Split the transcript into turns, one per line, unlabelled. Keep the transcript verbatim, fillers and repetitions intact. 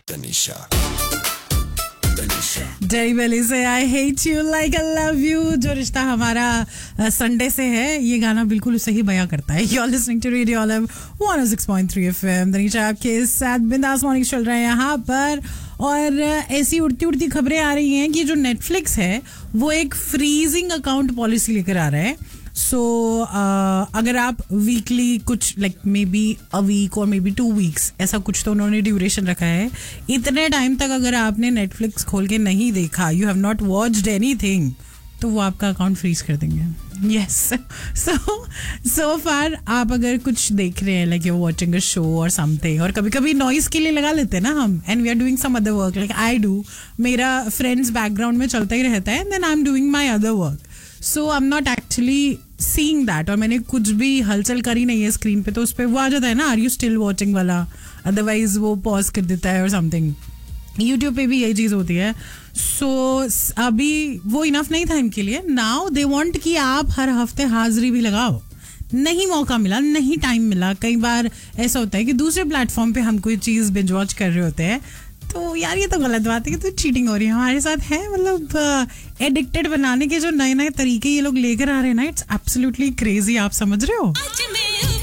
Tanisha
dairy बेली से I hate you like I love you, जो रिश्ता हमारा संडे से है, ये गाना बिल्कुल उसे ही बयां करता है. You are listening to radio olive one O six point three FM. Tanisha आपके साथ बिंदास मॉर्निंग चल रहे हैं यहाँ पर. और ऐसी उड़ती उड़ती खबरें आ रही हैं कि जो नेटफ्लिक्स है वो एक फ्रीजिंग अकाउंट पॉलिसी लेकर आ रहा है. सो so, uh, अगर आप वीकली कुछ like may be a week और मे बी टू वीक्स ऐसा कुछ तो उन्होंने ड्यूरेशन रखा है, इतने टाइम तक अगर आपने नेटफ्लिक्स खोल के नहीं देखा, you have not watched anything, तो वो आपका अकाउंट फ्रीज कर देंगे. यस, सो सो फार आप अगर कुछ देख रहे हैं like you watching a show और समथिंग, और कभी कभी नॉइस के लिए लगा लेते हैं ना हम, and we are doing some other work like I do. मेरा फ्रेंड्स बैकग्राउंड में चलता ही रहता है, and then I am doing my other work. So I am not actually seeing that, और मैंने कुछ भी हलचल करी नहीं है स्क्रीन पे, तो उस पर वो आ जाता है ना, आर यू स्टिल वॉचिंग वाला, अदरवाइज वो पॉज कर देता है और समथिंग. यूट्यूब पे भी यही चीज़ होती है. सो so, अभी वो इनफ नहीं था इनके लिए. नाउ दे वांट कि आप हर हफ्ते हाजिरी भी लगाओ. नहीं मौका मिला, नहीं टाइम मिला. कई बार ऐसा होता है कि दूसरे प्लेटफॉर्म पे हम कोई चीज़ बिंज वॉच कर रहे होते हैं, तो यार ये तो गलत बात है कि तो चीटिंग हो रही है हमारे साथ है. मतलब एडिक्टेड बनाने के जो नए नए तरीके ये लोग लेकर आ रहे हैं ना, इट्स एब्सोल्युटली क्रेजी. आप समझ रहे हो.